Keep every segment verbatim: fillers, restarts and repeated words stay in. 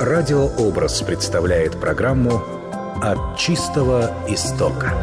Радиообраз представляет программу «От чистого истока».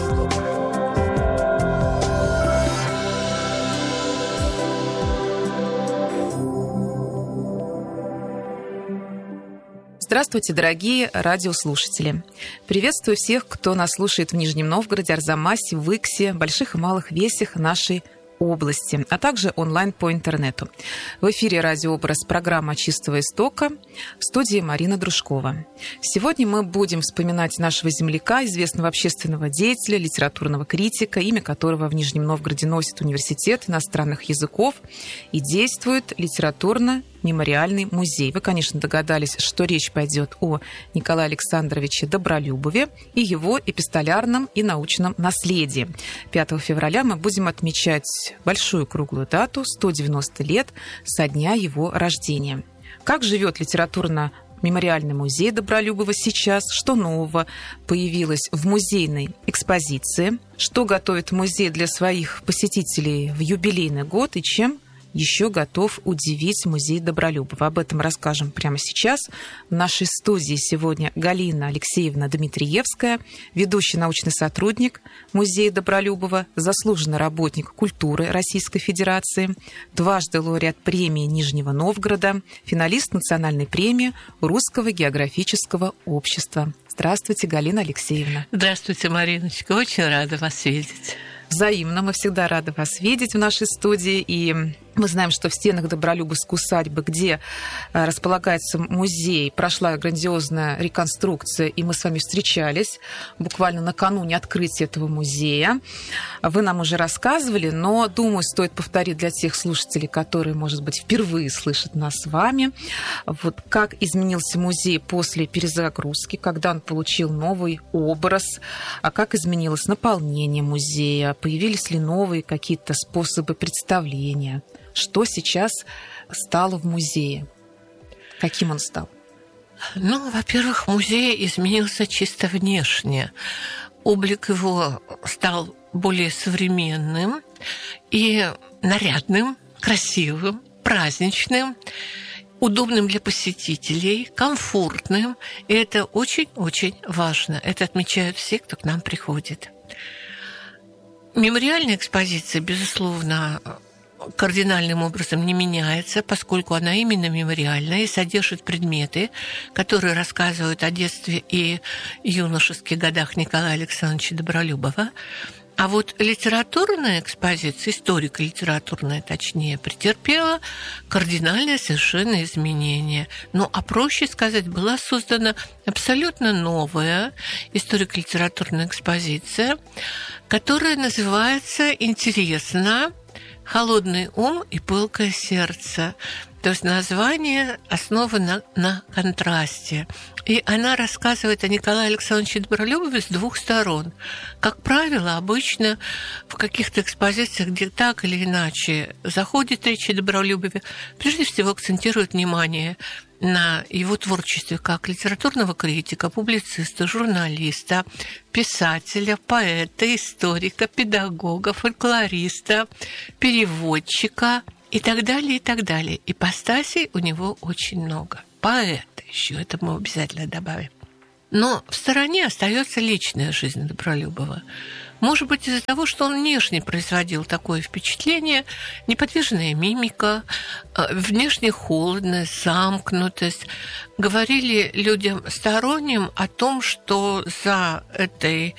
Здравствуйте, дорогие радиослушатели! Приветствую всех, кто нас слушает в Нижнем Новгороде, Арзамасе, Выксе, Больших и Малых Весях нашей области, а также онлайн по интернету. В эфире «Радиообраз», программа «Чистого истока», в студии Марина Дружкова. Сегодня мы будем вспоминать нашего земляка, известного общественного деятеля, литературного критика, имя которого в Нижнем Новгороде носит Университет иностранных языков и действует литературно-мемориальный музей. Вы, конечно, догадались, что речь пойдет о Николае Александровиче Добролюбове и его эпистолярном и научном наследии. пятого февраля мы будем отмечать большую круглую дату, сто девяносто лет со дня его рождения. Как живет литературно-мемориальный музей Добролюбова сейчас? Что нового появилось в музейной экспозиции? Что готовит музей для своих посетителей в юбилейный год и чем еще готов удивить музей Добролюбова? Об этом расскажем прямо сейчас. В нашей студии сегодня Галина Алексеевна Дмитриевская, ведущий научный сотрудник музея Добролюбова, заслуженный работник культуры Российской Федерации, дважды лауреат премии Нижнего Новгорода, финалист национальной премии Русского географического общества. Здравствуйте, Галина Алексеевна. Здравствуйте, Мариночка. Очень рада вас видеть. Взаимно. Мы всегда рады вас видеть в нашей студии. И мы знаем, что в стенах Добролюбовской усадьбы, где располагается музей, прошла грандиозная реконструкция, и мы с вами встречались буквально накануне открытия этого музея. Вы нам уже рассказывали, но, думаю, стоит повторить для тех слушателей, которые, может быть, впервые слышат нас с вами, вот как изменился музей после перезагрузки, когда он получил новый образ, а как изменилось наполнение музея, появились ли новые какие-то способы представления. Что сейчас стало в музее? Каким он стал? Ну, во-первых, музей изменился чисто внешне. Облик его стал более современным и нарядным, красивым, праздничным, удобным для посетителей, комфортным. И это очень-очень важно. Это отмечают все, кто к нам приходит. Мемориальная экспозиция, безусловно, кардинальным образом не меняется, поскольку она именно мемориальная и содержит предметы, которые рассказывают о детстве и юношеских годах Николая Александровича Добролюбова. А вот литературная экспозиция, историко-литературная, точнее, претерпела кардинальное совершенно изменение. Ну, а проще сказать, была создана абсолютно новая историко-литературная экспозиция, которая называется интересно «Холодный ум и пылкое сердце». То есть название основано на контрасте. И она рассказывает о Николае Александровиче Добролюбове с двух сторон. Как правило, обычно в каких-то экспозициях, где так или иначе заходит речь о Добролюбове, прежде всего акцентирует внимание на его творчестве как литературного критика, публициста, журналиста, писателя, поэта, историка, педагога, фольклориста, переводчика и так далее, и так далее. Ипостасей у него очень много. Поэта еще, это мы обязательно добавим. Но в стороне остается личная жизнь Добролюбова. Может быть, из-за того, что он внешне производил такое впечатление, неподвижная мимика, внешняя холодность, замкнутость, говорили людям сторонним о том, что за этой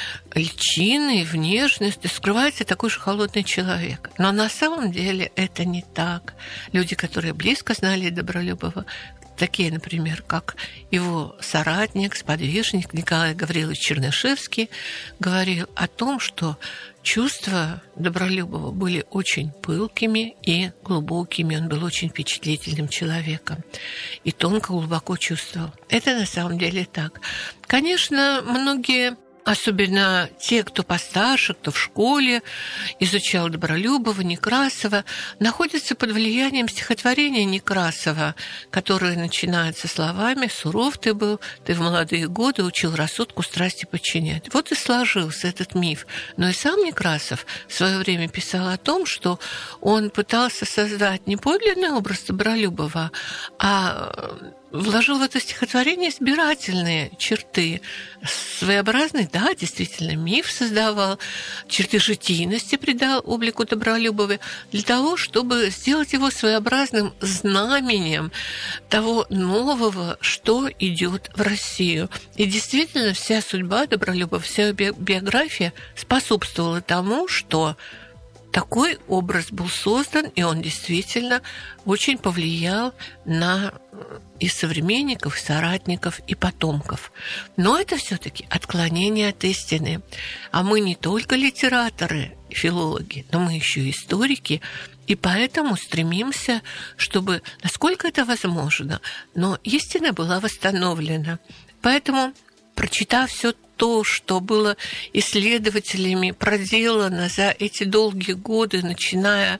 личиной, внешностью скрывается такой же холодный человек. Но на самом деле это не так. Люди, которые близко знали Добролюбова, такие, например, как его соратник, сподвижник Николай Гаврилович Чернышевский, говорил о том, что чувства Добролюбова были очень пылкими и глубокими. Он был очень впечатлительным человеком и тонко, глубоко чувствовал. Это на самом деле так. Конечно, многие особенно те, кто постарше, кто в школе изучал Добролюбова, Некрасова, находятся под влиянием стихотворения Некрасова, которое начинается словами: «Суров ты был, ты в молодые годы учил рассудку страсти подчинять». Вот и сложился этот миф. Но и сам Некрасов в свое время писал о том, что он пытался создать не подлинный образ Добролюбова, а вложил в это стихотворение избирательные черты. Своеобразный, да, действительно, миф создавал, черты житийности придал облику Добролюбова для того, чтобы сделать его своеобразным знаменем того нового, что идет в Россию. И действительно, вся судьба Добролюбова, вся биография способствовала тому, что такой образ был создан, и он действительно очень повлиял на и современников, и соратников, и потомков. Но это все-таки отклонение от истины. А мы не только литераторы, филологи, но мы еще и историки, и поэтому стремимся, чтобы, насколько это возможно, но истина была восстановлена. Поэтому, прочитав все то, что было исследователями проделано за эти долгие годы, начиная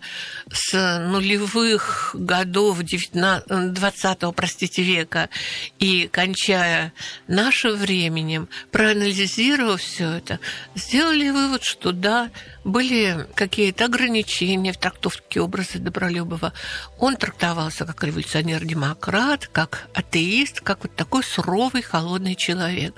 с нулевых годов двадцатого, простите, века и кончая нашим временем, проанализировав все это, сделали вывод, что да, были какие-то ограничения в трактовке образа Добролюбова. Он трактовался как революционер-демократ, как атеист, как вот такой суровый, холодный человек.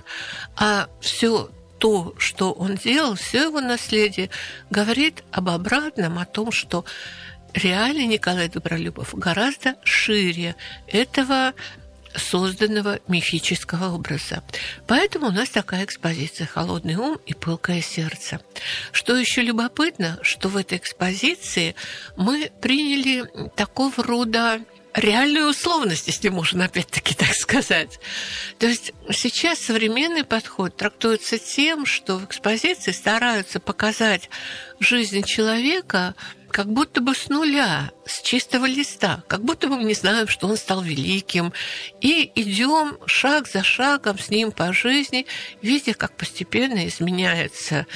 А все то, что он делал, все его наследие говорит об обратном, о том, что реальный Николай Добролюбов гораздо шире этого созданного мифического образа. Поэтому у нас такая экспозиция «Холодный ум и пылкое сердце». Что еще любопытно, что в этой экспозиции мы приняли такого рода реальную условность, если можно опять-таки так сказать. То есть сейчас современный подход трактуется тем, что в экспозиции стараются показать жизнь человека как будто бы с нуля, с чистого листа, как будто бы мы не знаем, что он стал великим, и идем шаг за шагом с ним по жизни, видя, как постепенно изменяется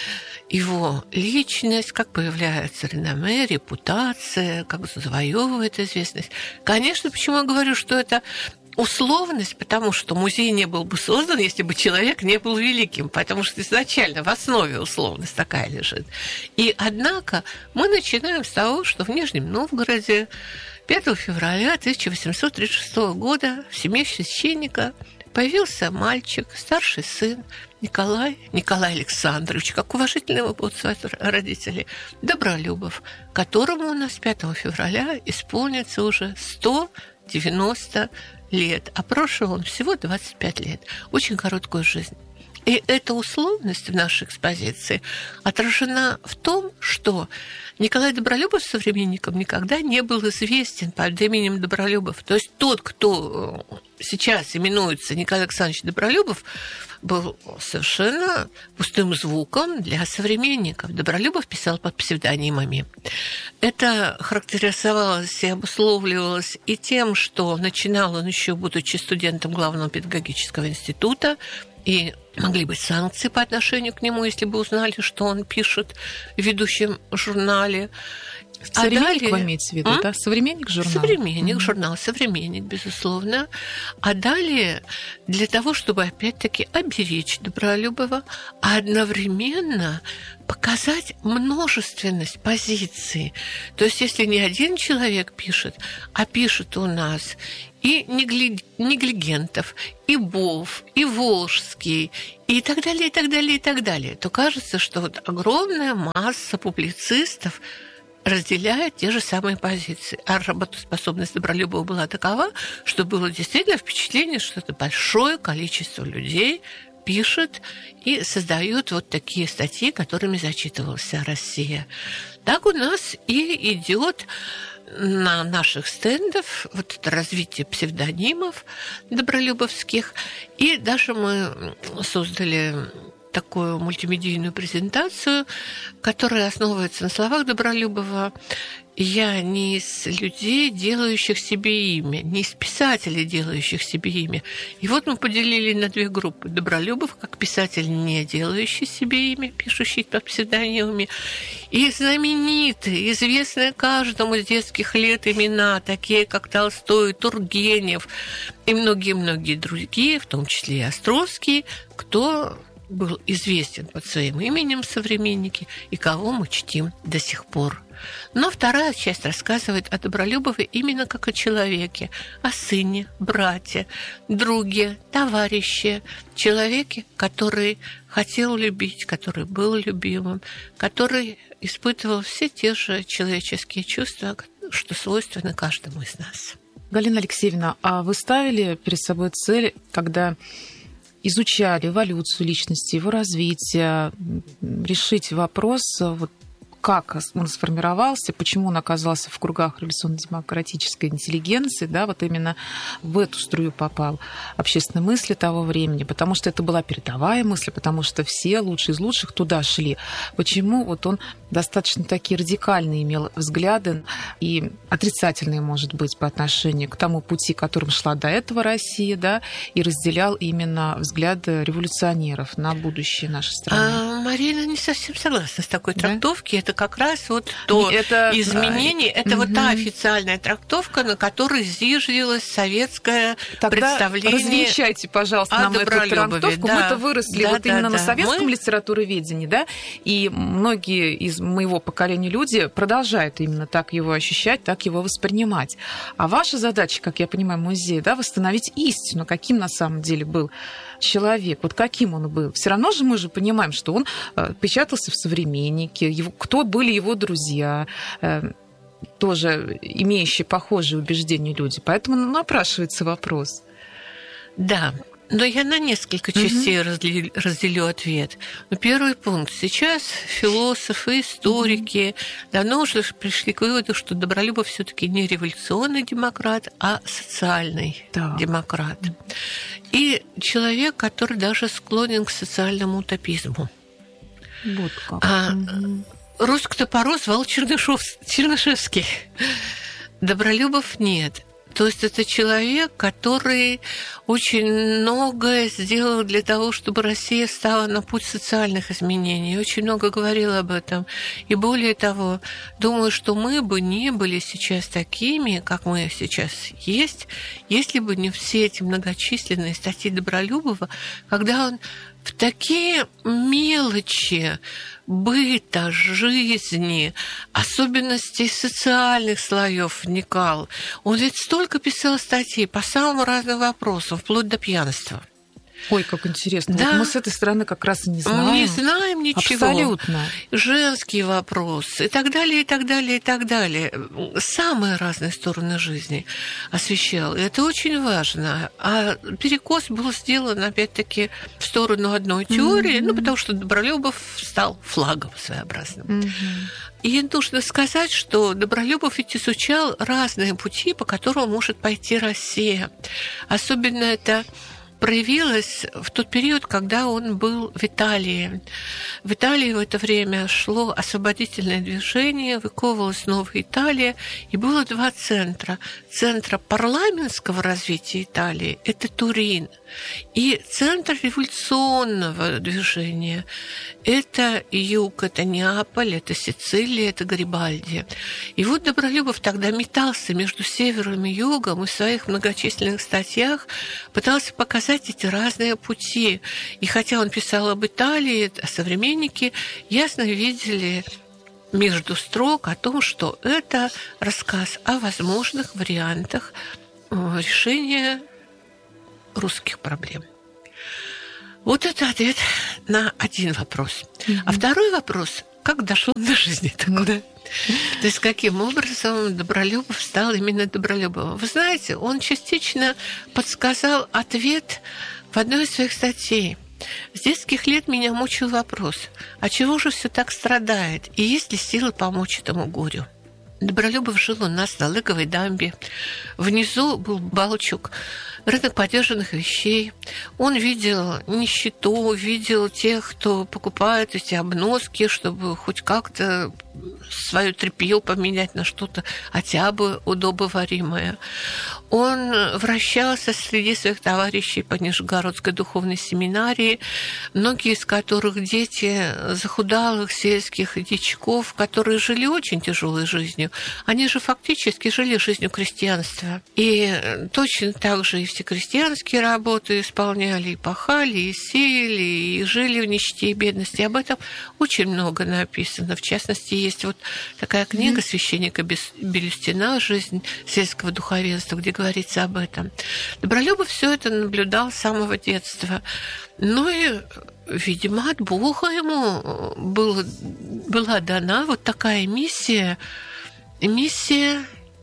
его личность, как появляется реноме, репутация, как завоевывает известность. Конечно, почему я говорю, что это условность, потому что музей не был бы создан, если бы человек не был великим, потому что изначально в основе условность такая лежит. И, однако, мы начинаем с того, что в Нижнем Новгороде пятого февраля тысяча восемьсот тридцать шестого года в семье священника появился мальчик, старший сын Николай, Николай Александрович, как уважительно его будут звать родители, Добролюбов, которому у нас пятого февраля исполнится уже сто девяносто лет, а прожил он всего двадцать пять лет. Очень короткую жизнь. И эта условность в нашей экспозиции отражена в том, что Николай Добролюбов современникам никогда не был известен под именем Добролюбов. То есть тот, кто сейчас именуется Николай Александрович Добролюбов, был совершенно пустым звуком для современников. Добролюбов писал под псевдонимами. Это характеризовалось и обусловливалось и тем, что начинал он еще, будучи студентом Главного педагогического института, и могли быть санкции по отношению к нему, если бы узнали, что он пишет в ведущем журнале. Современник, а далее... вы имеете в виду, а? Да? Современник журнал? Современник, mm-hmm. журнал «Современник», безусловно. А далее, для того, чтобы, опять-таки, оберечь Добролюбова, а одновременно показать множественность позиций. То есть, если не один человек пишет, а пишет у нас и Неглигентов, и Бов, и Волжский, и так далее, и так далее, и так далее, то кажется, что вот огромная масса публицистов разделяет те же самые позиции. А работоспособность Добролюбова была такова, что было действительно впечатление, что это большое количество людей пишет и создает вот такие статьи, которыми зачитывалась вся Россия. Так у нас и идет на наших стендах вот это развитие псевдонимов добролюбовских. И даже мы создали такую мультимедийную презентацию, которая основывается на словах Добролюбова. Я не из людей, делающих себе имя, не из писателей, делающих себе имя. И вот мы поделили на две группы. Добролюбов, как писатель, не делающий себе имя, пишущий под псевдонимами, и знаменитые, известные каждому с детских лет имена, такие как Толстой, Тургенев и многие-многие другие, в том числе и Островский, кто был известен под своим именем современники и кого мы чтим до сих пор. Но вторая часть рассказывает о Добролюбове именно как о человеке, о сыне, брате, друге, товарище, человеке, который хотел любить, который был любимым, который испытывал все те же человеческие чувства, что свойственны каждому из нас. Галина Алексеевна, а вы ставили перед собой цель, когда изучали эволюцию личности, его развитие, решить вопрос, вот, как он сформировался, почему он оказался в кругах революционно-демократической интеллигенции, да, вот именно в эту струю попал общественной мысли того времени, потому что это была передовая мысль, потому что все лучшие из лучших туда шли. Почему вот он достаточно такие радикальные имел взгляды и отрицательные, может быть, по отношению к тому пути, которым шла до этого Россия, да, и разделял именно взгляды революционеров на будущее нашей страны? А, Марина не совсем согласна с такой да? трактовкой. Это как раз вот то это... изменение, это угу. вот та официальная трактовка, на которой зиждилась советское Тогда представление. Развенчайте, пожалуйста, нам эту трактовку. Да. Мы-то выросли да, вот да, именно да. на советском Мы... литературоведении, да, и многие из моего поколения люди продолжают именно так его ощущать, так его воспринимать. А ваша задача, как я понимаю, музея, да, восстановить истину, каким на самом деле был человек, вот каким он был. Все равно же мы же понимаем, что он печатался в «Современнике», его, кто были его друзья, тоже имеющие похожие убеждения люди. Поэтому напрашивается вопрос. Да, но я на несколько частей mm-hmm. разделю ответ. Ну, первый пункт. Сейчас философы, историки mm-hmm. давно уже пришли к выводу, что Добролюбов все-таки не революционный демократ, а социальный да. демократ. И человек, который даже склонен к социальному утопизму. Вот как. А, mm-hmm. Русь к топору звал Чернышов, Чернышевский. Добролюбов нет. То есть это человек, который очень многое сделал для того, чтобы Россия стала на путь социальных изменений. Очень много говорил об этом. И более того, думаю, что мы бы не были сейчас такими, как мы сейчас есть, если бы не все эти многочисленные статьи Добролюбова, когда он в такие мелочи быта, жизни, особенностей социальных слоев вникал. Он ведь столько писал статей по самым разным вопросам, вплоть до пьянства. Ой, как интересно. Да. Вот мы с этой стороны как раз и не знаем. Не знаем ничего. Абсолютно. Женский вопрос и так далее, и так далее, и так далее. Самые разные стороны жизни освещал. И это очень важно. А перекос был сделан, опять-таки, в сторону одной теории, mm-hmm. ну, потому что Добролюбов стал флагом своеобразным. Mm-hmm. И нужно сказать, что Добролюбов ведь изучал разные пути, по которым может пойти Россия. Особенно это проявилось в тот период, когда он был в Италии. В Италии в это время шло освободительное движение, выковывалась новая Италия, и было два центра. Центр парламентского развития Италии – это Турин, и центр революционного движения – это юг, это Неаполь, это Сицилия, это Гарибальди. И вот Добролюбов тогда метался между севером и югом, и в своих многочисленных статьях пытался показать эти разные пути. И хотя он писал об Италии, о «Современнике», ясно видели между строк о том, что это рассказ о возможных вариантах решения русских проблем. Вот это ответ на один вопрос. Mm-hmm. А второй вопрос – как дошел до жизни такой? Mm-hmm. То есть каким образом Добролюбов стал именно Добролюбовым? Вы знаете, он частично подсказал ответ в одной из своих статей. С детских лет меня мучил вопрос, а чего же все так страдает, и есть ли силы помочь этому горю? Добролюбов жил у нас на Лыговой дамбе. Внизу был Балчук, рынок подержанных вещей. Он видел нищету, видел тех, кто покупает эти обноски, чтобы хоть как-то свое тряпье поменять на что-то хотя бы удобоваримое. Он вращался среди своих товарищей по Нижегородской духовной семинарии, многие из которых дети захудалых сельских дичков, которые жили очень тяжелой жизнью. Они же фактически жили жизнью крестьянства. И точно так же и все крестьянские работы исполняли, и пахали, и сеяли, и жили в нищете и бедности. Об этом очень много написано. В частности, есть вот такая книга священника Белюстина «Жизнь сельского духовенства», где говорится об этом. Добролюбов все это наблюдал с самого детства. Ну и, видимо, от Бога ему было, была дана вот такая миссия, миссия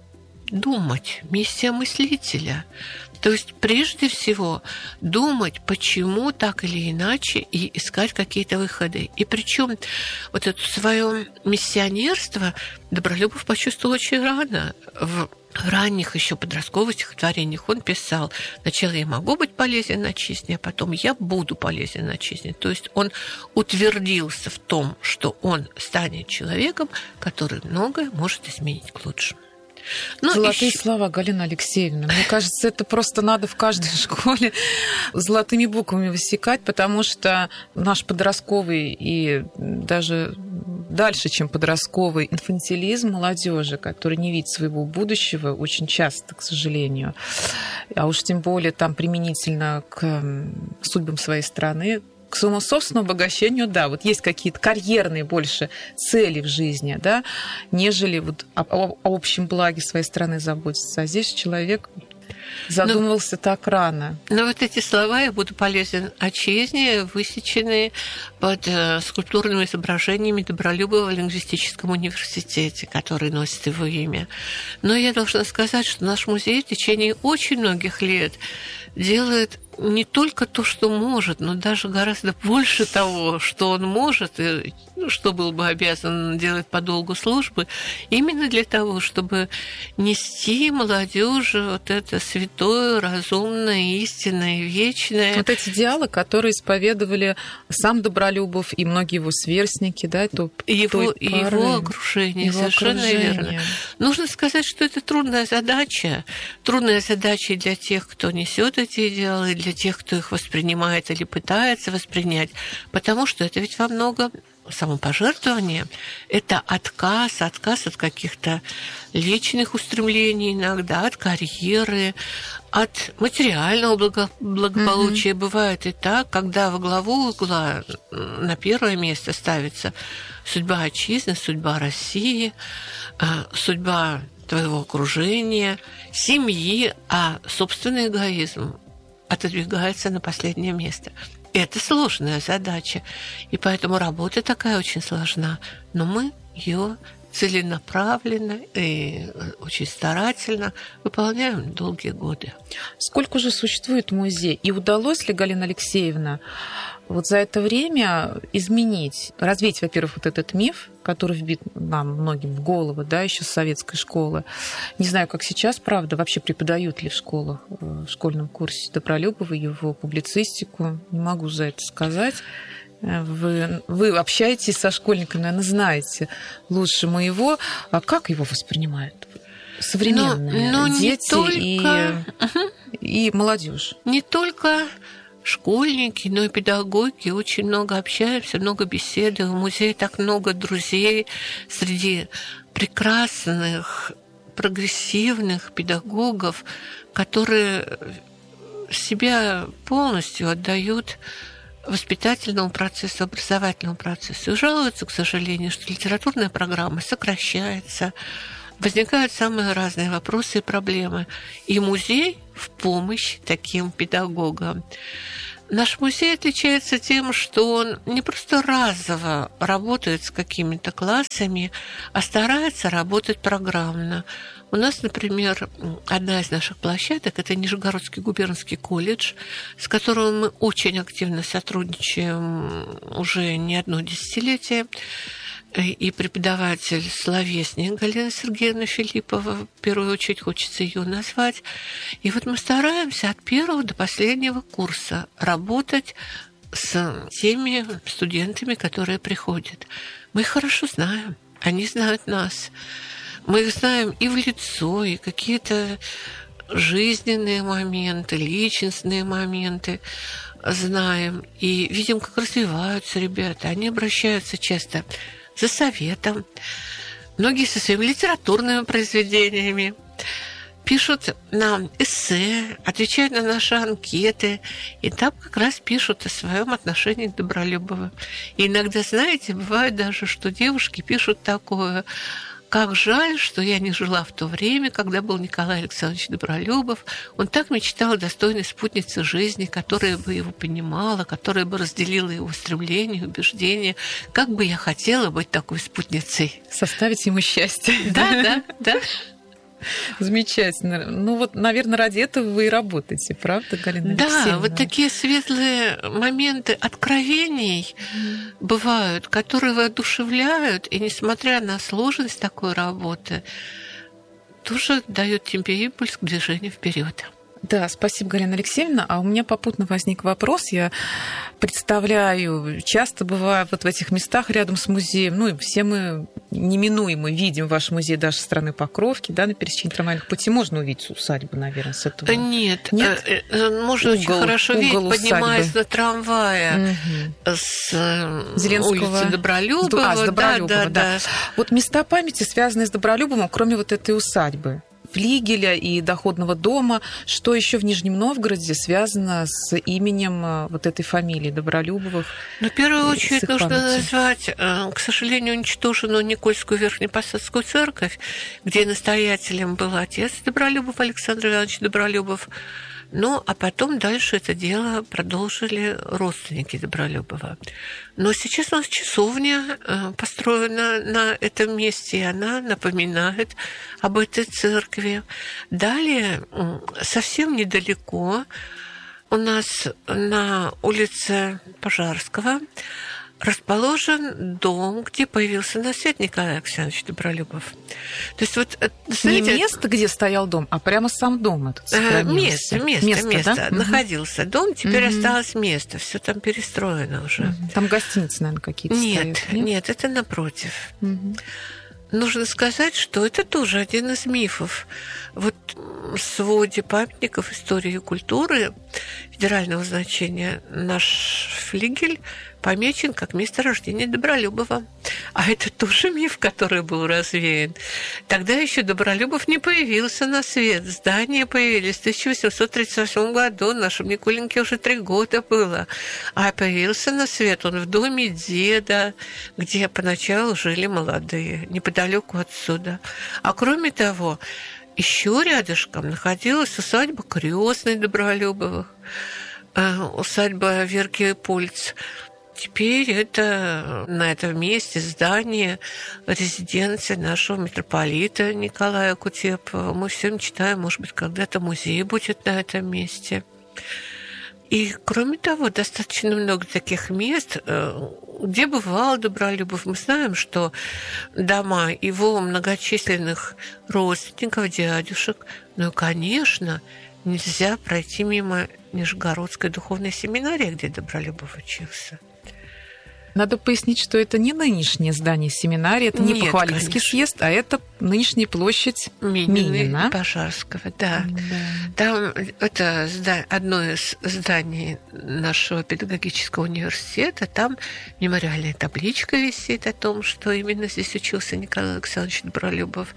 думать, миссия мыслителя. То есть, прежде всего, думать, почему так или иначе, и искать какие-то выходы. И причем вот это свое миссионерство Добролюбов почувствовал очень рано. В ранних еще подростковых стихотворениях он писал: «Сначала я могу быть полезен отчизне, а потом я буду полезен отчизне». То есть он утвердился в том, что он станет человеком, который многое может изменить к лучшему. Ну, золотые еще... слова, Галина Алексеевна. Мне кажется, это просто надо в каждой школе золотыми буквами высекать, потому что наш подростковый и даже дальше, чем подростковый инфантилизм молодежи, который не видит своего будущего, очень часто, к сожалению, а уж тем более там применительно к судьбам своей страны, к своему собственному обогащению, да, вот есть какие-то карьерные больше цели в жизни, да, нежели вот о, о, о общем благе своей страны заботиться. А здесь человек задумывался но, так рано. Но вот эти слова «я буду полезен отчизне» высечены под э, скульптурными изображениями Добролюбова в лингвистическом университете, который носит его имя. Но я должна сказать, что наш музей в течение очень многих лет делает не только то, что может, но даже гораздо больше того, что он может, и что был бы обязан делать по долгу службы, именно для того, чтобы нести молодежи вот это святое, разумное, истинное, вечное. Вот эти идеалы, которые исповедовали сам Добролюбов и многие его сверстники, да, то его, его окружение, его совершенно окружение. Верно. Нужно сказать, что это трудная задача, трудная задача и для тех, кто несет эти идеалы, и для тех, кто их воспринимает или пытается воспринять, потому что это ведь во многом самопожертвование, это отказ, отказ от каких-то личных устремлений иногда, от карьеры, от материального благо- благополучия. Mm-hmm. Бывает и так, когда во главу угла на первое место ставится судьба отчизны, судьба России, судьба твоего окружения, семьи, а собственный эгоизм отодвигается на последнее место. Это сложная задача, и поэтому работа такая очень сложна, но мы ее целенаправленно и очень старательно выполняем долгие годы. Сколько уже существует музей? И удалось ли, Галина Алексеевна, вот за это время изменить, развеять, во-первых, вот этот миф, который вбит нам многим в голову, да, еще с советской школы. Не знаю, как сейчас, правда, вообще преподают ли в школах, в школьном курсе Добролюбова его публицистику. Не могу за это сказать. Вы, вы общаетесь со школьниками, наверное, знаете лучше моего. А как его воспринимают современные но, но дети только... и, и молодежь? Не только школьники, но и педагоги. Очень много общаемся, много беседуем. В музее так много друзей среди прекрасных, прогрессивных педагогов, которые себя полностью отдают воспитательному процессу, образовательному процессу. И жалуются, к сожалению, что литературная программа сокращается, возникают самые разные вопросы и проблемы. И музей в помощь таким педагогам. Наш музей отличается тем, что он не просто разово работает с какими-то классами, а старается работать программно. У У нас, например, одна из наших площадок – это Нижегородский губернский колледж, с которым мы очень активно сотрудничаем уже не одно десятилетие. И преподаватель словесник Галина Сергеевна Филиппова, в первую очередь хочется ее назвать. И вот мы стараемся от первого до последнего курса работать с теми студентами, которые приходят. Мы их хорошо знаем, они знают нас. Мы их знаем и в лицо, и какие-то жизненные моменты, личностные моменты знаем. И видим, как развиваются ребята. Они обращаются часто за советом, многие со своими литературными произведениями, пишут нам эссе, отвечают на наши анкеты, и там как раз пишут о своем отношении к Добролюбову. И иногда, знаете, бывает даже, что девушки пишут такое: «Как жаль, что я не жила в то время, когда был Николай Александрович Добролюбов. Он так мечтал о достойной спутнице жизни, которая бы его понимала, которая бы разделила его стремления, убеждения. Как бы я хотела быть такой спутницей». Составить ему счастье. Да, да, да. Замечательно. Ну вот, наверное, ради этого вы и работаете, правда, Галина Алексеевна? Да, вот такие светлые моменты откровений mm. бывают, которые воодушевляют, и несмотря на сложность такой работы, тоже дают тебе импульс к движению вперед. Да, спасибо, Галина Алексеевна. А у меня попутно возник вопрос. Я представляю, часто бываю вот в этих местах рядом с музеем, ну и все мы неминуемо видим ваш музей даже со стороны Покровки, да, на пересечении трамвайных путей. Можно увидеть усадьбу, наверное, с этого? Нет, Нет? можно угол, очень хорошо видеть, поднимаясь на трамвае угу. с Зеленского... улицы Добролюбова. А, с Добролюбова, да, да, да. да. Вот места памяти, связанные с Добролюбовым, кроме вот этой усадьбы, флигеля и доходного дома, что еще в Нижнем Новгороде связано с именем вот этой фамилии Добролюбовых? Ну, в первую очередь нужно назвать, к сожалению, уничтоженную Никольскую Верхнепосадскую церковь, где настоятелем был отец Добролюбов, Александр Иванович Добролюбов. Ну, а потом дальше это дело продолжили родственники Добролюбова. Но сейчас у нас часовня построена на этом месте, и она напоминает об этой церкви. Далее, совсем недалеко, у нас на улице Пожарского расположен дом, где появился наследник Николай Александрович Добролюбов. То есть вот, знаете, не место, где стоял дом, а прямо сам дом этот сохранился. Место, место, место. место. Да? Находился угу. дом, теперь угу. осталось место. Все там перестроено уже. Угу. Там гостиницы, наверное, какие-то нет, стоят. Нет, нет, это напротив. Угу. Нужно сказать, что это тоже один из мифов. Вот в своде памятников истории и культуры федерального значения наш флигель помечен как место рождения Добролюбова. А это тоже миф, который был развеян. Тогда еще Добролюбов не появился на свет. Здания появились в тысяча восемьсот тридцать восьмом году. Нашему Николеньке уже три года было. А появился на свет он в доме деда, где поначалу жили молодые, неподалеку отсюда. А кроме того, еще рядышком находилась усадьба крестной Добролюбовых, усадьба Верки Польц. Теперь это на этом месте здание резиденции нашего митрополита Николая Кутепова. Мы все мечтаем, может быть, когда-то музей будет на этом месте. И, кроме того, достаточно много таких мест, где бывал Добролюбов. Мы знаем, что дома его многочисленных родственников, дядюшек, ну и, конечно, нельзя пройти мимо Нижегородской духовной семинарии, где Добролюбов учился. Надо пояснить, что это не нынешнее здание семинарии, это не Нет, Похвалинский конечно. съезд, а это нынешняя площадь Минина. Пожарского, да. да. Там это одно из зданий нашего педагогического университета. Там мемориальная табличка висит о том, что именно здесь учился Николай Александрович Добролюбов.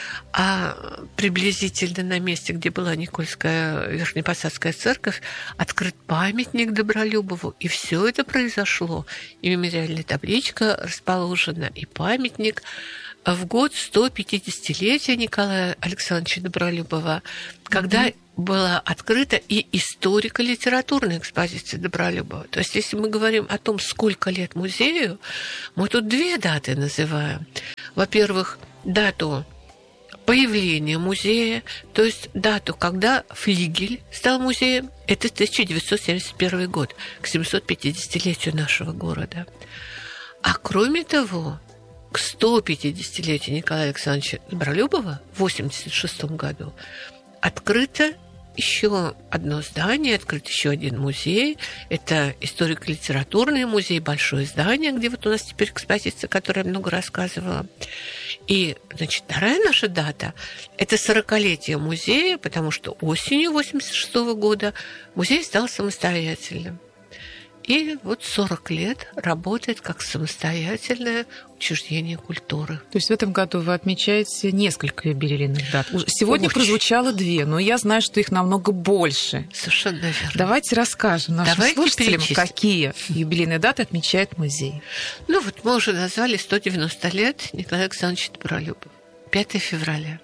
А приблизительно на месте, где была Никольская Верхнепосадская церковь, открыт памятник Добролюбову. И все это произошло. И мемориальная табличка расположена, и памятник в год сто пятидесятилетия Николая Александровича Добролюбова, когда mm-hmm. была открыта и историко-литературная экспозиция Добролюбова. То есть, если мы говорим о том, сколько лет музею, мы тут две даты называем. Во-первых, дату появления музея, то есть дату, когда флигель стал музеем, это тысяча девятьсот семьдесят первый год, к семисотпятидесятилетию нашего города. А кроме того, к сто пятидесятилетию Николая Александровича Добролюбова в восемьдесят шестом году открыто еще одно здание, открыт еще один музей. Это историко-литературный музей, большое здание, где вот у нас теперь экспозиция, которую я много рассказывала. И, значит, вторая наша дата – это сорокалетие музея, потому что осенью восемьдесят шестого года музей стал самостоятельным. И вот сорок лет работает как самостоятельное учреждение культуры. То есть в этом году вы отмечаете несколько юбилейных дат. Сегодня Очень. прозвучало две, но я знаю, что их намного больше. Совершенно верно. Давайте расскажем нашим Давайте слушателям, перечислим. какие юбилейные даты отмечает музей. Ну вот мы уже назвали сто девяносто лет Николая Александровича Добролюбова. пятого февраля.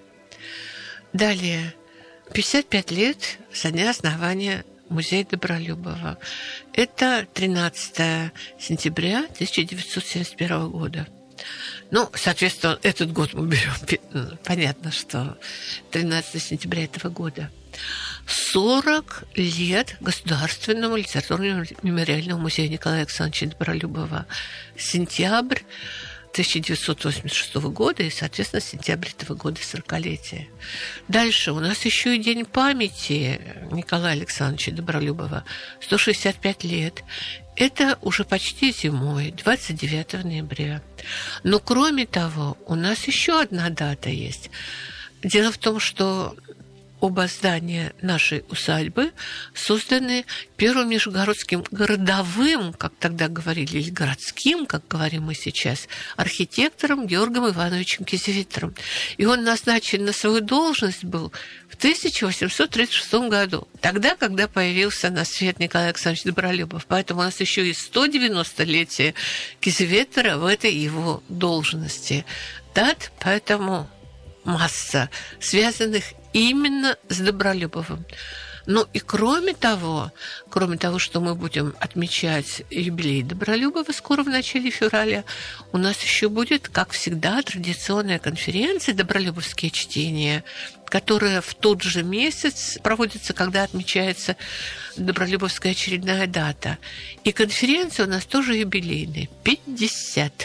Далее пятьдесят пять лет со дня основания музея Добролюбова. Это тринадцатого сентября тысяча девятьсот семьдесят первого года. Ну, соответственно, этот год мы берем. Понятно, что тринадцатого сентября этого года. сорок лет Государственному литературному мемориальному музею Николая Александровича Добролюбова. Сентябрь тысяча девятьсот восемьдесят шестого года и, соответственно, сентябрь этого года сорокалетие. Дальше у нас еще и День памяти Николая Александровича Добролюбова. сто шестьдесят пять лет. Это уже почти зимой, двадцать девятого ноября. Но, кроме того, у нас еще одна дата есть. Дело в том, что оба здания нашей усадьбы созданы первым нижегородским городовым, как тогда говорили, или городским, как говорим мы сейчас, архитектором Георгием Ивановичем Кизеветером. И он назначен на свою должность был в тысяча восемьсот тридцать шестом году, тогда, когда появился на свет Николай Александрович Добролюбов. Поэтому у нас еще и сто девяностолетие Кизеветера в этой его должности. Дат, поэтому масса, связанных именно с Добролюбовым. Ну и кроме того, кроме того, что мы будем отмечать юбилей Добролюбова скоро в начале февраля, у нас еще будет, как всегда, традиционная конференция «Добролюбовские чтения», которая в тот же месяц проводится, когда отмечается Добролюбовская очередная дата. И конференция у нас тоже юбилейная, пятьдесят.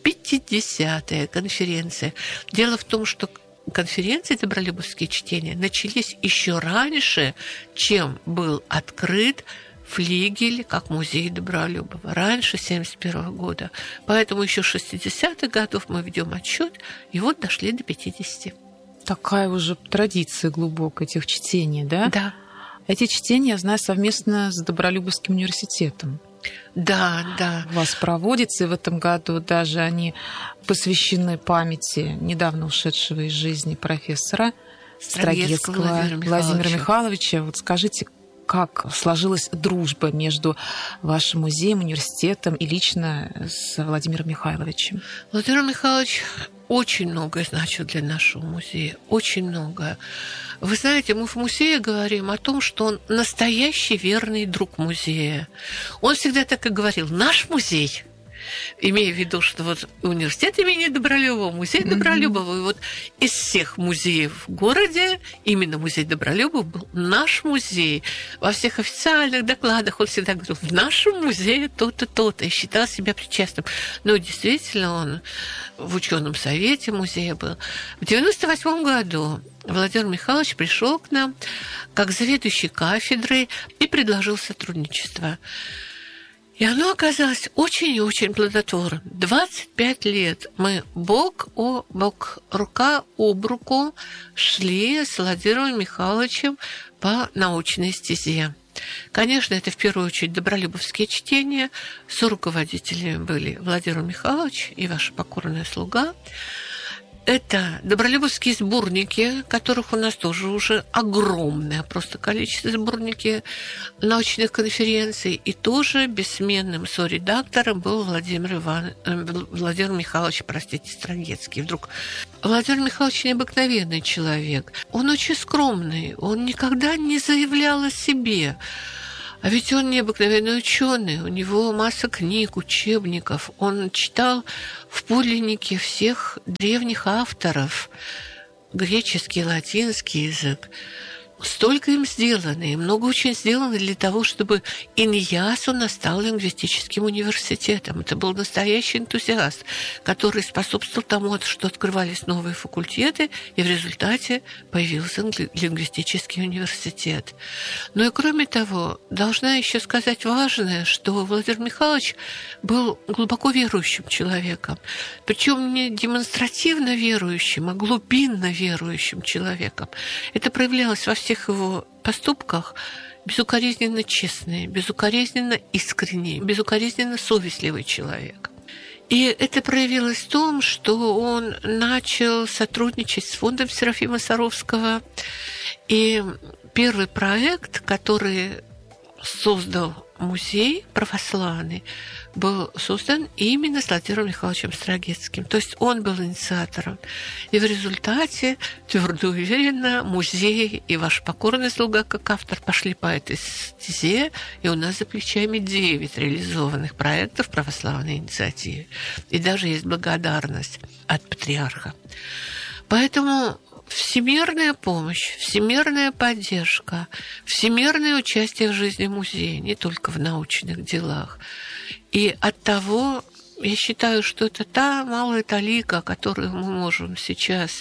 пятидесятая конференция. Дело в том, что конференции «Добролюбовские чтения» начались еще раньше, чем был открыт флигель как музей Добролюбова. Раньше семьдесят первого года. Поэтому еще с шестидесятых годов мы ведем отсчет, и вот дошли до пятидесяти. Такая уже традиция глубокая этих чтений, да? Да. Эти чтения, я знаю, совместно с Добролюбовским университетом. Да, да. У вас проводится, и в этом году даже они посвящены памяти недавно ушедшего из жизни профессора Строгецкого Владимира, Владимира Михайловича. Вот скажите, как сложилась дружба между вашим музеем, университетом и лично с Владимиром Михайловичем? Владимир Михайлович очень многое значил для нашего музея, очень многое. Вы знаете, мы в музее говорим о том, что он настоящий верный друг музея. Он всегда так и говорил: наш музей, имея в виду, что вот университет имени Добролюбова, музей Добролюбова, и вот из всех музеев в городе именно музей Добролюбова был наш музей. Во всех официальных докладах он всегда говорил: в нашем музее то-то, то-то, и считал себя причастным. Но действительно он в ученом совете музея был. В девяносто восьмом году Владимир Михайлович пришел к нам как заведующий кафедрой и предложил сотрудничество. И оно оказалось очень и очень плодотворным. двадцать пять лет мы бок о бок, рука об руку шли с Владимиром Михайловичем по научной стезе. Конечно, это в первую очередь добролюбовские чтения. Соруководителями были Владимир Михайлович и ваша покорная слуга. Это добролюбовские сборники, которых у нас тоже уже огромное просто количество, сборники научных конференций. И тоже бессменным соредактором был Владимир, Иван... Владимир Михайлович, простите, Строгецкий. Вдруг Владимир Михайлович необыкновенный человек. Он очень скромный, он никогда не заявлял о себе. А ведь он необыкновенный ученый, у него масса книг, учебников. Он читал в подлиннике всех древних авторов. греческий, латинский язык. Столько им сделано, и много очень сделано для того, чтобы Иньяс у нас стал лингвистическим университетом. Это был настоящий энтузиаст, который способствовал тому, что открывались новые факультеты, и в результате появился лингвистический университет. Ну и кроме того, должна еще сказать важное, что Владимир Михайлович был глубоко верующим человеком, причем не демонстративно верующим, а глубинно верующим человеком. Это проявлялось во всех всех его поступках безукоризненно честный, безукоризненно искренний, безукоризненно совестливый человек. И это проявилось в том, что он начал сотрудничать с фондом Серафима Саровского. И первый проект, который создал музей православный, был создан именно с Владимиром Михайловичем Строгецким. То есть он был инициатором. И в результате, твердо уверенно, музей и ваш покорный слуга, как автор, пошли по этой стезе, и у нас за плечами девять реализованных проектов православной инициативы. И даже есть благодарность от патриарха. Поэтому всемирная помощь, всемирная поддержка, всемирное участие в жизни музея, не только в научных делах. И оттого я считаю, что это та малая талика, которую мы можем сейчас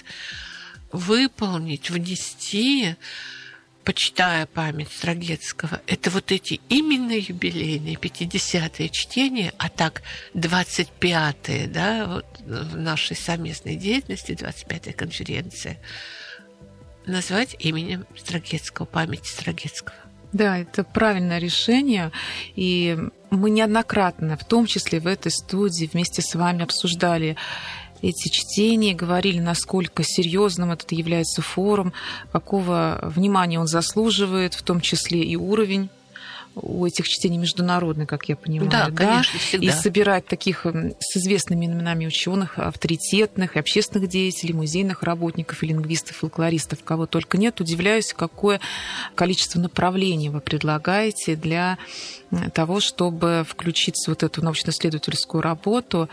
выполнить, внести, почитая память Строгецкого. Это вот эти именно юбилейные пятидесятые чтения, а так двадцать пятые, да, вот в нашей совместной деятельности, двадцать пятая конференция, назвать именем Строгецкого, памяти Строгецкого. Да, это правильное решение, и мы неоднократно, в том числе в этой студии, вместе с вами обсуждали эти чтения, говорили, насколько серьезным этот является форум, какого внимания он заслуживает, в том числе и уровень у этих чтений международный, как я понимаю. Да, да? конечно, всегда. И собирать таких с известными именами ученых, авторитетных, общественных деятелей, музейных работников, и лингвистов, фольклористов, кого только нет. Удивляюсь, какое количество направлений вы предлагаете для того, чтобы включиться в вот эту научно-исследовательскую работу.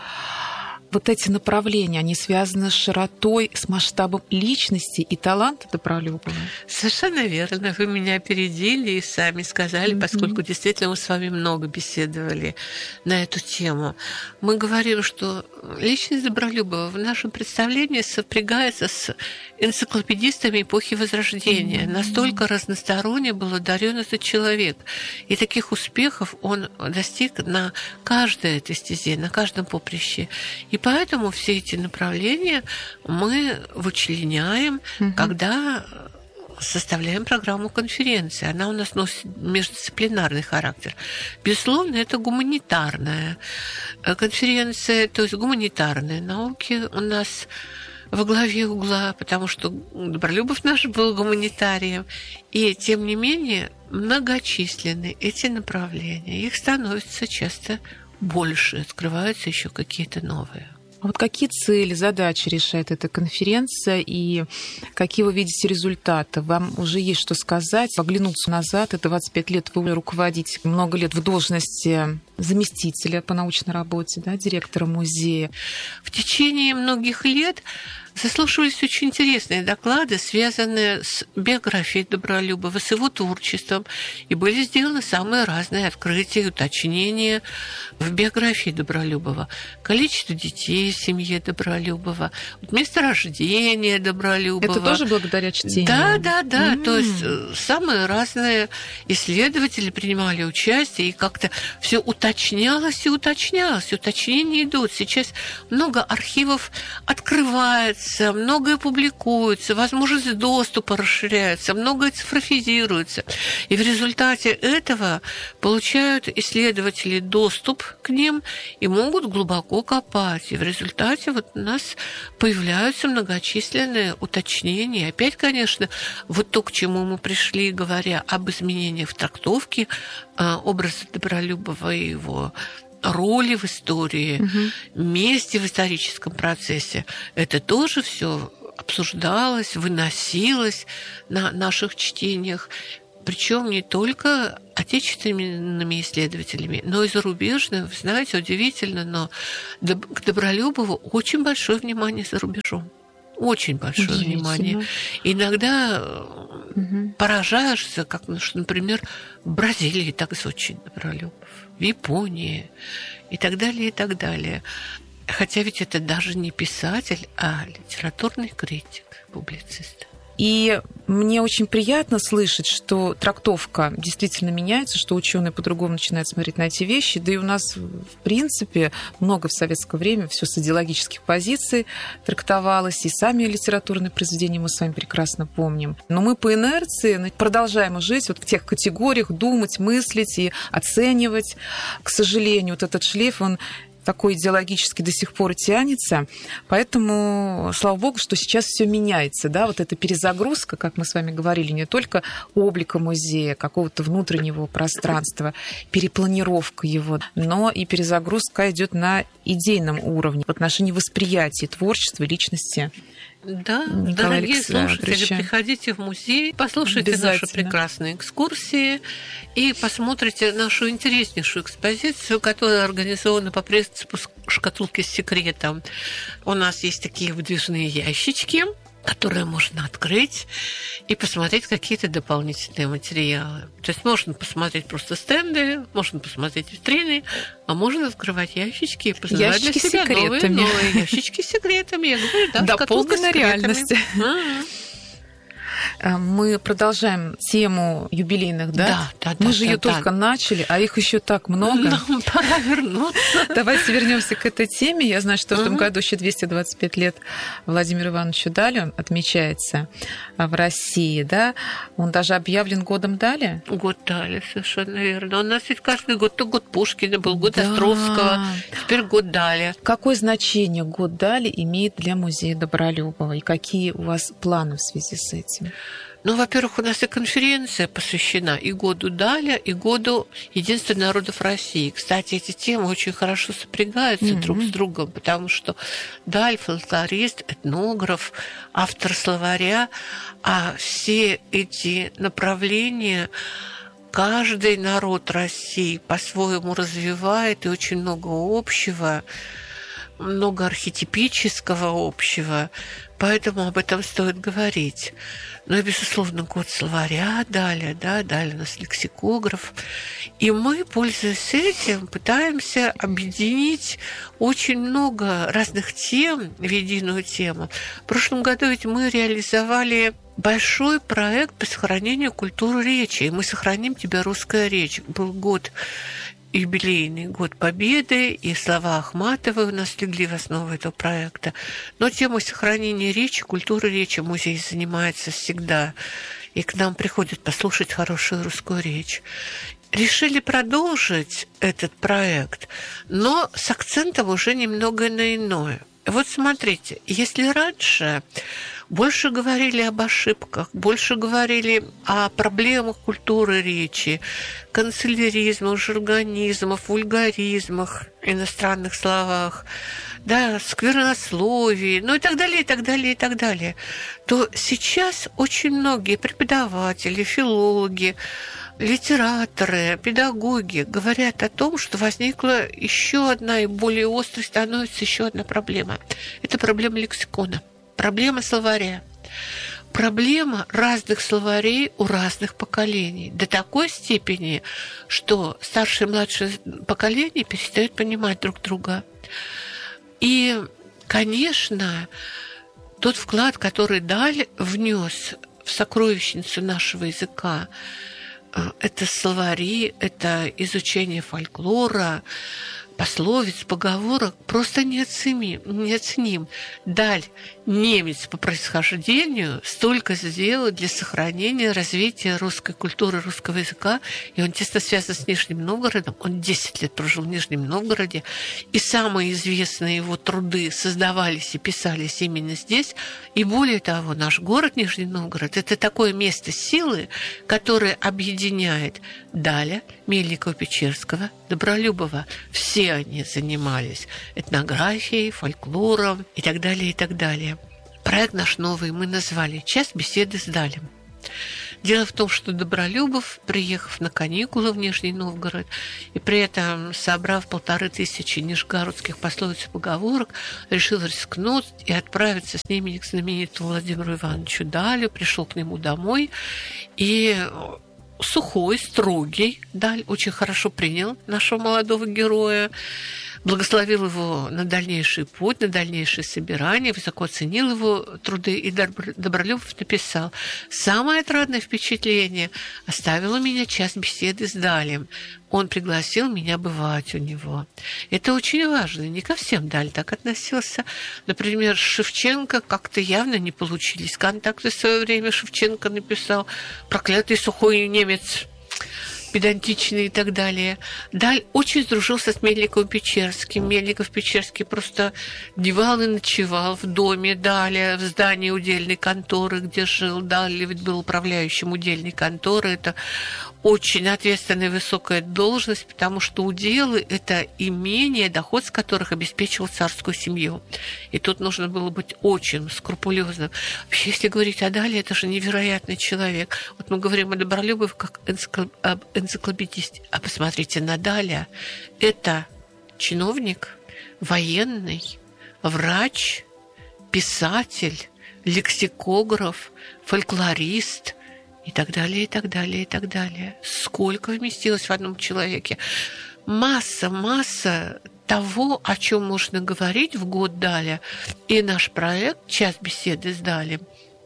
Вот эти направления, они связаны с широтой, с масштабом личности и таланта Добролюбова? Совершенно верно. Вы меня опередили и сами сказали, mm-hmm. поскольку действительно мы с вами много беседовали на эту тему. Мы говорим, что личность Добролюбова в нашем представлении сопрягается с энциклопедистами эпохи Возрождения. Mm-hmm. Настолько разносторонне был одарен этот человек. И таких успехов он достиг на каждой этой стезе, на каждом поприще. И поэтому все эти направления мы вычленяем, угу. когда составляем программу конференции. Она у нас носит междисциплинарный характер. Безусловно, это гуманитарная конференция, то есть гуманитарные науки у нас во главе угла, потому что Добролюбов наш был гуманитарием. И, тем не менее, многочисленны эти направления. Их становится часто больше, открываются еще какие-то новые. А вот какие цели, задачи решает эта конференция и какие вы видите результаты? Вам уже есть что сказать? Оглянуться назад, это двадцать пять лет вы руководите, много лет в должности заместителя по научной работе, да, директора музея. В течение многих лет заслушивались очень интересные доклады, связанные с биографией Добролюбова, с его творчеством. И были сделаны самые разные открытия и уточнения в биографии Добролюбова. Количество детей в семье Добролюбова, место рождения Добролюбова. Это тоже благодаря чтению? Да, да, да. Mm. То есть самые разные исследователи принимали участие, и как-то все уточнялось и уточнялось. Уточнения идут. Сейчас много архивов открывается, многое публикуется, возможность доступа расширяется, многое цифрофизируется. И в результате этого получают исследователи доступ к ним и могут глубоко копать. И в результате вот у нас появляются многочисленные уточнения. Опять, конечно, вот то, к чему мы пришли, говоря об изменениях в трактовке образа Добролюбова и его роли в истории, угу. месте в историческом процессе, это тоже все обсуждалось, выносилось на наших чтениях. Причем не только отечественными исследователями, но и зарубежными. Вы знаете, удивительно, но к Добролюбову очень большое внимание за рубежом. Очень большое внимание. Иногда угу. поражаешься, как, например, в Бразилии так звучит Добролюбов, в Японии и так далее, и так далее. Хотя ведь это даже не писатель, а литературный критик, публицист. И мне очень приятно слышать, что трактовка действительно меняется, что ученые по-другому начинают смотреть на эти вещи. Да и у нас, в принципе, много в советское время все с идеологических позиций трактовалось, и сами литературные произведения мы с вами прекрасно помним. Но мы по инерции продолжаем жить вот в тех категориях, думать, мыслить и оценивать. К сожалению, вот этот шлейф, он такой идеологически до сих пор тянется. Поэтому, слава богу, что сейчас все меняется. Да? Вот эта перезагрузка, как мы с вами говорили, не только облика музея, какого-то внутреннего пространства, перепланировка его, но и перезагрузка идет на идейном уровне в отношении восприятия творчества, личности. Да, Николая дорогие слушатели, приходите в музей, послушайте наши прекрасные экскурсии и посмотрите нашу интереснейшую экспозицию, которая организована по принципу шкатулки с секретом. У нас есть такие выдвижные ящички, которые можно открыть и посмотреть какие-то дополнительные материалы. То есть можно посмотреть просто стенды, можно посмотреть витрины, а можно открывать ящички и познавать для себя новые, новые ящички с секретами. Я говорю, да, дополненная реальность. Мы продолжаем тему юбилейных дат. Да, да, Мы да, же да, ее да. только начали, а их еще так много. Нам пора вернуться. Давайте вернемся к этой теме. Я знаю, что в этом году еще двести двадцать пять лет Владимиру Ивановичу Далю отмечается в России. Да? Он даже объявлен годом Дали. Год Дали, совершенно верно. У нас ведь каждый год, то год Пушкина был, год да. Островского, теперь год Дали. Какое значение год Дали имеет для музея Добролюбова? И какие у вас планы в связи с этим? Ну, во-первых, у нас и конференция посвящена и году Даля, и году Единства народов России. Кстати, эти темы очень хорошо сопрягаются mm-hmm. друг с другом, потому что Даль – фольклорист, этнограф, автор словаря, а все эти направления каждый народ России по-своему развивает, и очень много общего, много архетипического общего, поэтому об этом стоит говорить. Ну и, безусловно, год словаря Даля, да, Даля у нас лексикограф. И мы, пользуясь этим, пытаемся объединить очень много разных тем в единую тему. В прошлом году ведь мы реализовали большой проект по сохранению культуры речи. И мы сохраним тебя, русская речь. Был год юбилейный год Победы, и слова Ахматовой у нас легли в основу этого проекта. Но темой сохранения речи, культуры речи музей занимается всегда. И к нам приходят послушать хорошую русскую речь. Решили продолжить этот проект, но с акцентом уже немного на иное. Вот смотрите, если раньше больше говорили об ошибках, больше говорили о проблемах культуры речи, канцеляризмах, жаргонизмах, вульгаризмах, иностранных словах, да, сквернословии, ну и так далее, и так далее, и так далее, то сейчас очень многие преподаватели, филологи, литераторы, педагоги говорят о том, что возникла еще одна и более острой становится еще одна проблема. Это проблема лексикона, проблема словаря, проблема разных словарей у разных поколений. До такой степени, что старшее и младшее поколение перестают понимать друг друга. И, конечно, тот вклад, который Даль внес в сокровищницу нашего языка, это словари, это изучение фольклора, пословиц, поговорок, просто неоценим. неоценим. Даль, немец по происхождению, столько сделал для сохранения, развития русской культуры, русского языка, и он тесно связан с Нижним Новгородом. Он десять лет прожил в Нижнем Новгороде, и самые известные его труды создавались и писались именно здесь. И более того, наш город Нижний Новгород – это такое место силы, которое объединяет Даля, Мельникова-Печерского, Добролюбова. Все они занимались этнографией, фольклором и так далее, и так далее. Проект наш новый мы назвали «Час беседы с Далем». Дело в том, что Добролюбов, приехав на каникулы в Нижний Новгород и при этом собрав полторы тысячи нижегородских пословиц и поговорок, решил рискнуть и отправиться с ними к знаменитому Владимиру Ивановичу Далю, пришел к нему домой и... Сухой, строгий Даль очень хорошо принял нашего молодого героя, благословил его на дальнейший путь, на дальнейшее собирание, высоко оценил его труды, и Добролюбов написал: «Самое отрадное впечатление оставил у меня час беседы с Далем. Он пригласил меня бывать у него». Это очень важно. Не ко всем Даль так относился. Например, с Шевченко как-то явно не получились контакты в свое время. Шевченко написал: «Проклятый сухой немец», педантичный и так далее. Даль очень сдружился с Мельниковым-Печерским. Мельников-Печерский просто дневал и ночевал в доме Даля, в здании удельной конторы, где жил. Даль ведь был управляющим удельной конторы. Это очень ответственная высокая должность, потому что уделы – это имение, доход с которых обеспечивал царскую семью. И тут нужно было быть очень скрупулезным. Вообще, если говорить о Дале, это же невероятный человек. Вот мы говорим о Добролюбове как об энциклопедисте. А посмотрите на Даля. Это чиновник, военный, врач, писатель, лексикограф, фольклорист – и так далее, и так далее, и так далее. Сколько вместилось в одном человеке. Масса, масса того, о чем можно говорить в год Даля. И наш проект «Час беседы с Далем»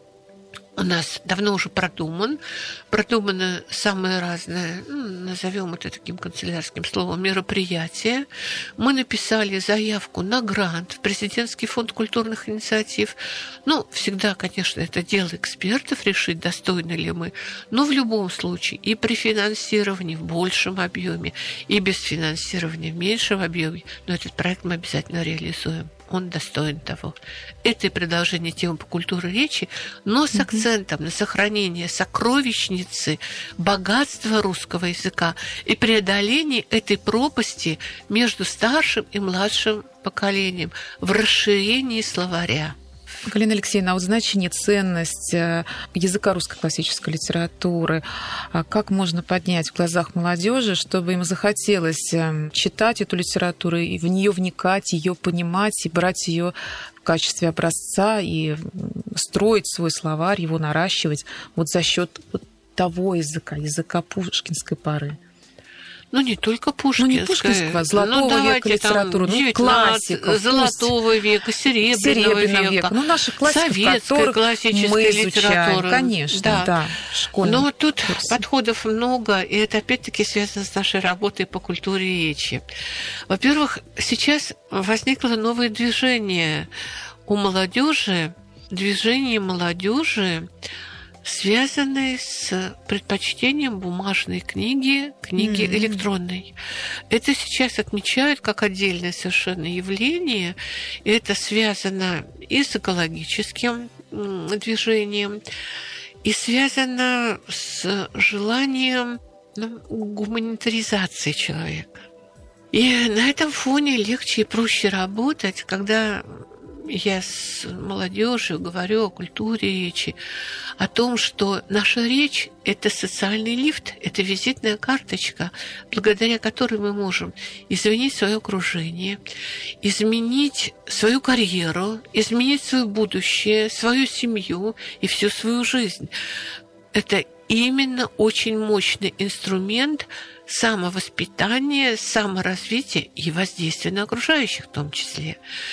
у нас давно уже продуман. Продумано самое разное, ну, назовем это таким канцелярским словом, мероприятие. Мы написали заявку на грант в Президентский фонд культурных инициатив. Ну, всегда, конечно, это дело экспертов, решить, достойны ли мы. Но в любом случае и при финансировании в большем объеме, и без финансирования в меньшем объеме, но этот проект мы обязательно реализуем. Он достоин того. Это и продолжение темы по культуре речи, но с акцентом на сохранение сокровищницы, богатства русского языка и преодоление этой пропасти между старшим и младшим поколением в расширении словаря. Галина Алексеевна, а вот значение, ценность языка русской классической литературы, как можно поднять в глазах молодежи, чтобы им захотелось читать эту литературу и в нее вникать, ее понимать и брать ее в качестве образца и строить свой словарь, его наращивать вот за счет вот того языка, языка пушкинской поры? Ну, не только Пушкинская. Ну, не Пушкинского, Золотого ну, века литературы, ну, классиков. Золотого века, Серебряного, Серебряного века. века. Ну, наши классики, советская классическая мы литература. Конечно, да. да Но тут курсе. подходов много, и это опять-таки связано с нашей работой по культуре речи. Во-первых, сейчас возникло новое движение у молодежи, движение молодежи, связанные с предпочтением бумажной книги, книги mm-hmm. электронной. Это сейчас отмечают как отдельное совершенно явление. И это связано и с экологическим движением, и связано с желанием ну, гуманитаризации человека. И на этом фоне легче и проще работать, когда я с молодежью говорю о культуре речи, о том, что наша речь – это социальный лифт, это визитная карточка, благодаря которой мы можем изменить свое окружение, изменить свою карьеру, изменить свое будущее, свою семью и всю свою жизнь. Это именно очень мощный инструмент самовоспитания, саморазвития и воздействия на окружающих в том числе.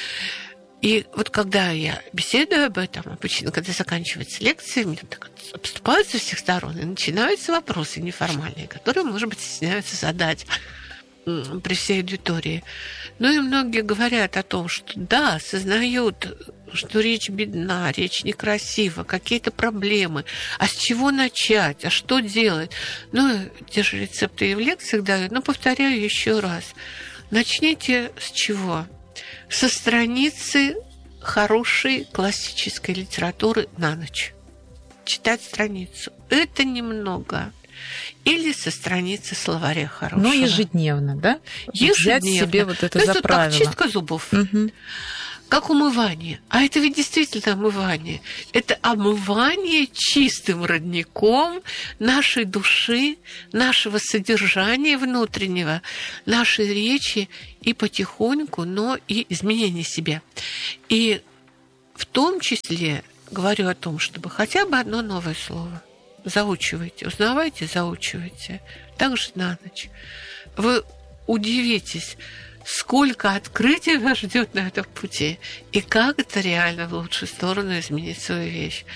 И вот когда я беседую об этом, обычно, когда заканчивается лекция, меня так обступают со всех сторон, и начинаются вопросы неформальные, которые, может быть, стесняются задать при всей аудитории. Ну и многие говорят о том, что да, осознают, что речь бедна, речь некрасива, какие-то проблемы. А с чего начать? А что делать? Ну, те же рецепты и в лекциях дают, но повторяю еще раз. Начните с чего? Со страницы хорошей классической литературы на ночь. Читать страницу. Это немного. Или со страницы словаря хорошего. Но ежедневно, да? Ежедневно. Взять себе вот это ну, за это правило. Как чистка зубов. Угу. как умывание. А это ведь действительно омывание. Это омывание чистым родником нашей души, нашего содержания внутреннего, нашей речи и потихоньку, но и изменение себя. И в том числе говорю о том, чтобы хотя бы одно новое слово заучивайте, узнавайте, заучивайте. Также на ночь. Вы удивитесь, сколько открытий вас ждет на этом пути, и как это реально в лучшую сторону изменить свою вещь.